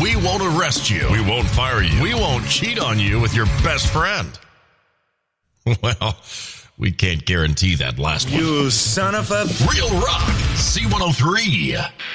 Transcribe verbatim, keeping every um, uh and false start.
We won't arrest you. We won't fire you. We won't cheat on you with your best friend. Well, we can't guarantee that last one. You son of a... Real Rock, C one oh three.